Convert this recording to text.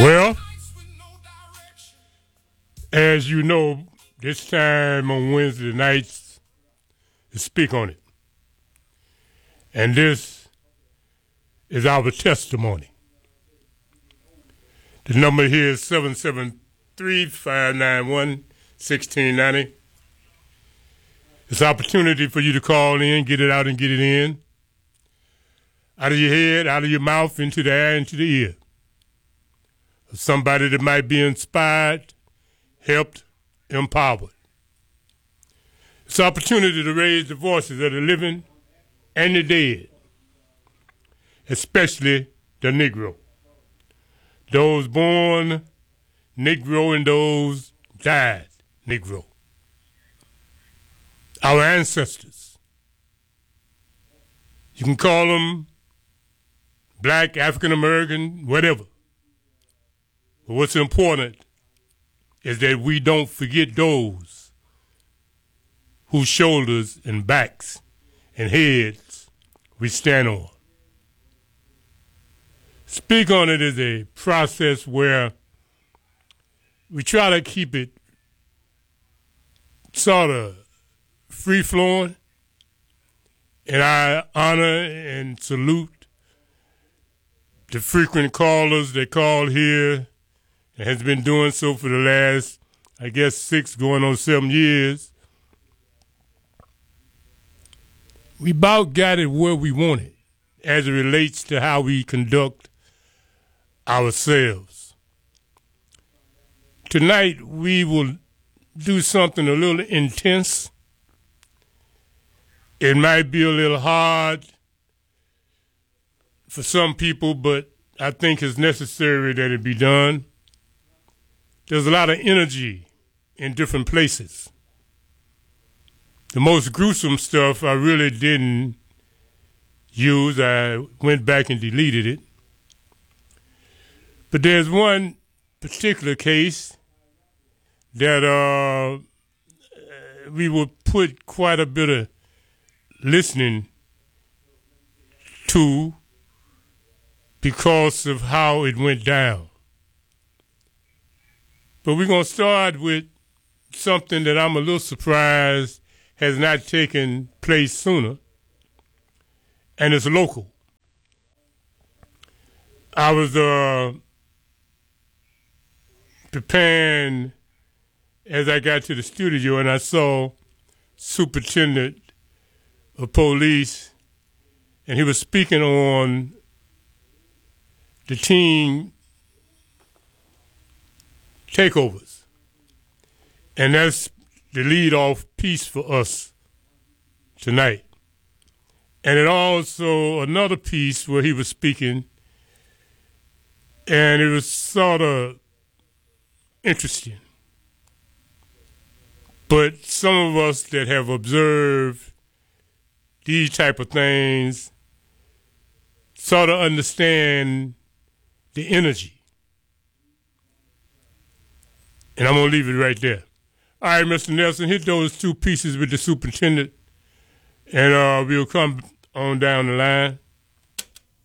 Well, as you know, this time on Wednesday nights, to speak on it. And this is our testimony. The number here is 773-591-1690. It's an opportunity for you to call in, get it out and get it in. Out of your head, out of your mouth, into the air, into the ear. Somebody that might be inspired, helped, empowered. It's an opportunity to raise the voices of the living and the dead, especially the Negro. Those born Negro and those died Negro. Our ancestors. You can call them black, African American, whatever. But what's important is that we don't forget those whose shoulders and backs and heads we stand on. Speak on it is a process where we try to keep it sort of free-flowing, and I honor and salute the frequent callers that call here and has been doing so for the last, I guess, 6 going on 7 years. We about got it where we want it as it relates to how we conduct ourselves. Tonight, we will do something a little intense. It might be a little hard for some people, but I think it's necessary that it be done. There's a lot of energy in different places. The most gruesome stuff I really didn't use. I went back and deleted it. But there's one particular case that we will put quite a bit of listening to because of how it went down. But we're going to start with something that I'm a little surprised has not taken place sooner, and it's local. I was preparing as I got to the studio, and I saw Superintendent of Police, and he was speaking on the teen takeovers. And that's the lead-off piece for us tonight. And it also another piece where he was speaking, and it was sort of interesting. But some of us that have observed these type of things sort of understand the energy. And I'm going to leave it right there. All right, Mr. Nelson, hit those 2 pieces with the superintendent, and we'll come on down the line.